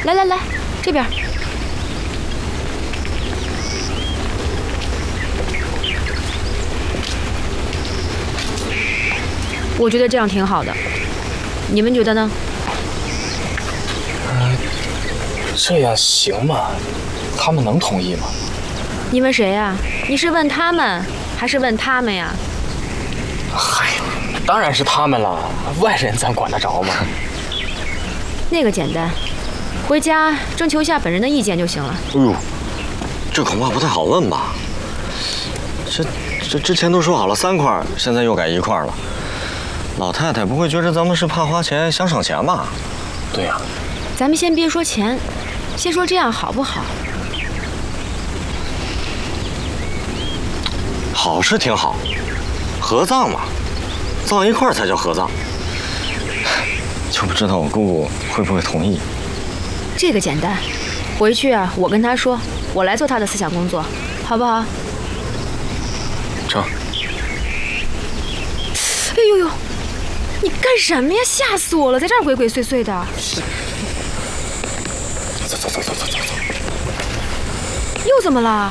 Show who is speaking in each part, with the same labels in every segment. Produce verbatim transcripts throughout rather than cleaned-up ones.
Speaker 1: 来来来，这边。我觉得这样挺好的，你们觉得呢？
Speaker 2: 嗯，这样行吗？他们能同意吗？
Speaker 1: 你问谁呀？你是问他们，还是问他们呀？
Speaker 2: 嗨，当然是他们了，外人咱管得着吗？
Speaker 1: 那个简单，回家征求一下本人的意见就行了。
Speaker 3: 哎呦，这恐怕不太好问吧？这这之前都说好了三块，现在又改一块了。老太太不会觉得咱们是怕花钱想省钱吧？
Speaker 2: 对呀、啊。
Speaker 1: 咱们先别说钱，先说这样好不好？
Speaker 3: 好是挺好，合葬嘛，葬一块才叫合葬。就不知道我姑姑会不会同意。
Speaker 1: 这个简单，回去啊，我跟她说，我来做她的思想工作，好不好？
Speaker 2: 成。
Speaker 1: 哎呦呦，你干什么呀？吓死我了，在这儿鬼鬼祟祟的。
Speaker 2: 走走走走走走走。
Speaker 1: 又怎么了？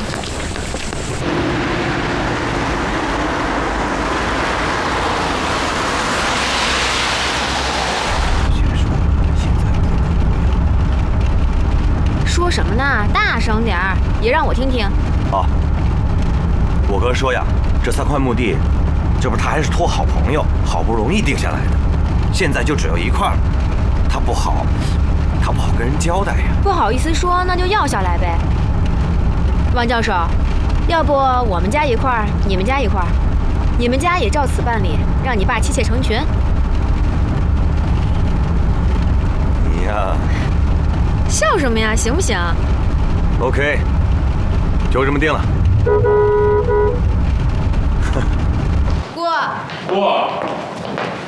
Speaker 1: 说什么呢？大声点儿，也让我听听。
Speaker 4: 啊，我哥说呀，这三块墓地，这不是他还是托好朋友好不容易定下来的，现在就只有一块了，他不好，他不好跟人交代呀。
Speaker 1: 不好意思说，那就要下来呗。王教授，要不我们家一块，你们家一块，你们家也照此办理，让你爸妻妾成群。
Speaker 4: 你呀。
Speaker 1: 笑什么呀？行不行
Speaker 4: ？OK， 就这么定了。
Speaker 1: 过
Speaker 5: 过。